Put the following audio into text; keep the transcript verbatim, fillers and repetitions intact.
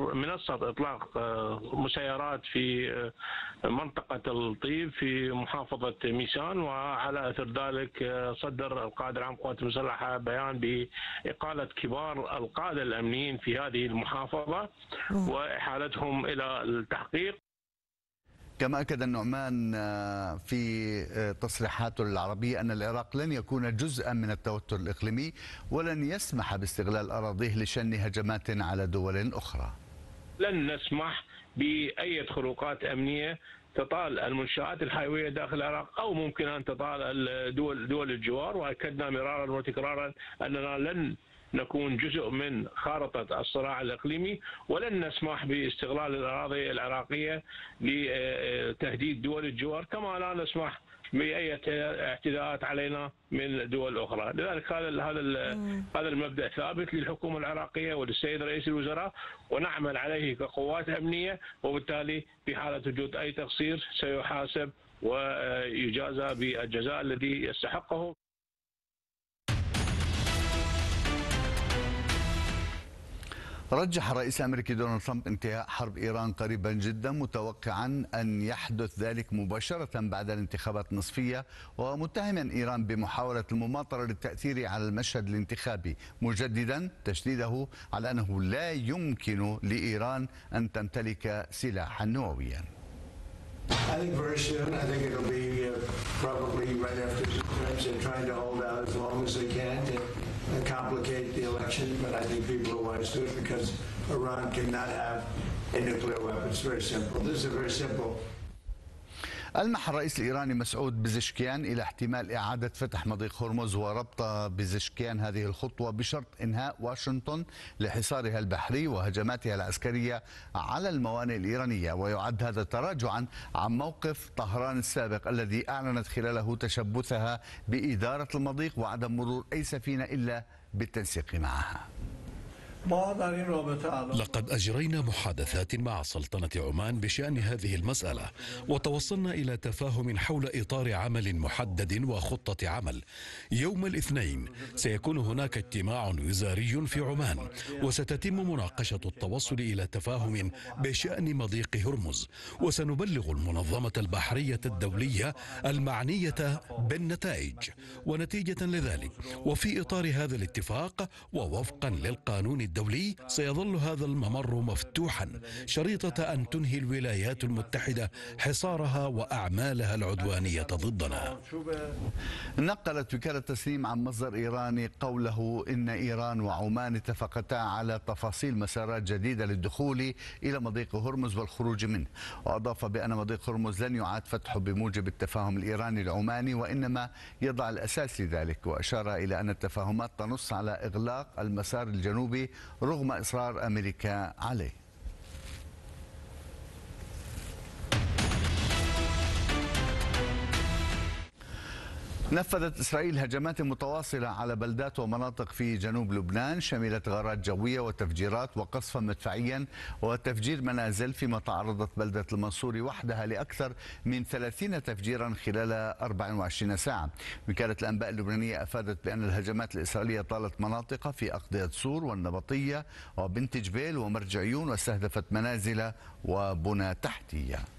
عبر منصة إطلاق مسيرات في منطقة الطيب في محافظة ميسان، وعلى أثر ذلك صدر القائد العام للقوات المسلحة بيان بإقالة كبار القادة الأمنيين في هذه المحافظة وإحالتهم إلى التحقيق. كما أكد النعمان في تصريحاته العربية أن العراق لن يكون جزءا من التوتر الإقليمي ولن يسمح باستغلال أراضيه لشن هجمات على دول أخرى. لن نسمح بأي خروقات أمنية تطال المنشآت الحيوية داخل العراق أو ممكن أن تطال الدول دول الجوار، وأكدنا مرارا وتكرارا أننا لن نكون جزء من خارطة الصراع الإقليمي ولن نسمح باستغلال الأراضي العراقية لتهديد دول الجوار، كما لا نسمح بأي اعتداءات علينا من دول أخرى. لذلك هذا هذا هذا المبدأ ثابت للحكومة العراقية وللسيد رئيس الوزراء، ونعمل عليه كقوات أمنية، وبالتالي في حالة وجود أي تقصير سيحاسب ويجازى بالجزاء الذي يستحقه. رجح الرئيس الأمريكي دونالد ترامب انتهاء حرب إيران قريبا جدا، متوقعا أن يحدث ذلك مباشرة بعد الانتخابات النصفية، ومتهما إيران بمحاولة المماطلة للتأثير على المشهد الانتخابي، مجددا تشديده على أنه لا يمكن لإيران أن تمتلك سلاحا نوويا. I think very soon. I think it'll be uh, probably right after the midterms. They're trying to hold out as long as they can to uh, complicate the election, but I think people are wise to it because Iran cannot have a nuclear weapon. It's very simple. This is a very simple. ألمح الرئيس الإيراني مسعود بزشكيان إلى احتمال إعادة فتح مضيق هرمز وربط بزشكيان هذه الخطوة بشرط إنهاء واشنطن لحصارها البحري وهجماتها العسكرية على الموانئ الإيرانية، ويعد هذا تراجعا عن موقف طهران السابق الذي أعلنت خلاله تشبثها بإدارة المضيق وعدم مرور أي سفينة إلا بالتنسيق معها. لقد أجرينا محادثات مع سلطنة عمان بشأن هذه المسألة، وتوصلنا إلى تفاهم حول إطار عمل محدد وخطة عمل. يوم الاثنين سيكون هناك اجتماع وزاري في عمان، وستتم مناقشة التوصل إلى تفاهم بشأن مضيق هرمز، وسنبلغ المنظمة البحرية الدولية المعنية بالنتائج. ونتيجة لذلك وفي إطار هذا الاتفاق ووفقا للقانون الدولي الدولي سيظل هذا الممر مفتوحا شريطة أن تنهي الولايات المتحدة حصارها وأعمالها العدوانية ضدنا. نقلت وكالة تسنيم عن مصدر إيراني قوله إن إيران وعمان اتفقتا على تفاصيل مسارات جديدة للدخول إلى مضيق هرمز والخروج منه، وأضاف بأن مضيق هرمز لن يعاد فتحه بموجب التفاهم الإيراني العماني، وإنما يضع الأساس لذلك. وأشار إلى أن التفاهمات تنص على إغلاق المسار الجنوبي رغم إصرار أمريكا عليه. نفذت إسرائيل هجمات متواصلة على بلدات ومناطق في جنوب لبنان، شملت غارات جوية وتفجيرات وقصفا مدفعيا وتفجير منازل، فيما تعرضت بلدة المنصوري وحدها لأكثر من ثلاثين تفجيرا خلال أربع وعشرين ساعة. وكالة الأنباء اللبنانية أفادت بأن الهجمات الإسرائيلية طالت مناطق في أقضية صور والنبطية وبنت جبيل ومرج عيون، واستهدفت منازل وبنى تحتية.